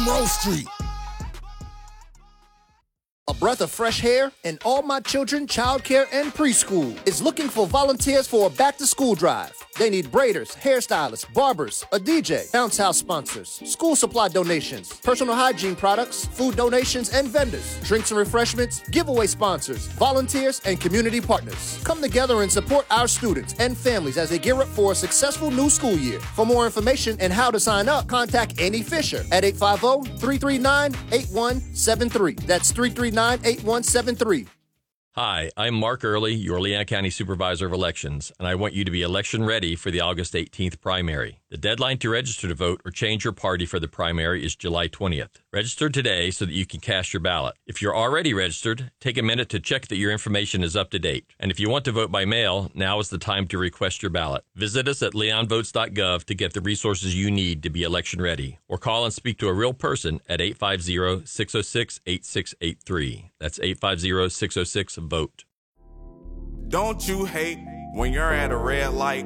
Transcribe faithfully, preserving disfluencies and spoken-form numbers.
Rose Street. A breath of fresh air, and All My Children Childcare and Preschool is looking for volunteers for a back-to-school drive. They need braiders, hairstylists, barbers, a D J, bounce house sponsors, school supply donations, personal hygiene products, food donations, and vendors, drinks and refreshments, giveaway sponsors, volunteers, and community partners. Come together and support our students and families as they gear up for a successful new school year. For more information and how to sign up, contact Annie Fisher at eight five zero, three three nine, eight one seven three. That's three three nine, eight one seven three. Hi, I'm Mark Early, your Leon County Supervisor of Elections, and I want you to be election ready for the August eighteenth primary. The deadline to register to vote or change your party for the primary is July twentieth. Register today so that you can cast your ballot. If you're already registered, take a minute to check that your information is up to date. And if you want to vote by mail, now is the time to request your ballot. Visit us at leon votes dot gov to get the resources you need to be election ready, or call and speak to a real person at eight five zero, six zero six, eight six eight three. That's eight five zero, six zero six, VOTE. Don't you hate when you're at a red light